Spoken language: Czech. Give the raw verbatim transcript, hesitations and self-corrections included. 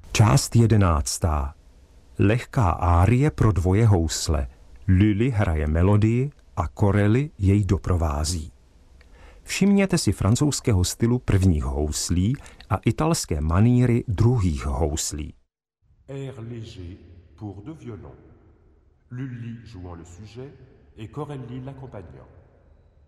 Část jedenáctá. Lehká árie pro dvoje housle. Lily hraje melodii a Corelli jej doprovází. Všimněte si francouzského stylu prvních houslí a italské maníry druhých houslí. Air léger pour deux violons. Lully jouant le sujet et Corelli l'accompagnant.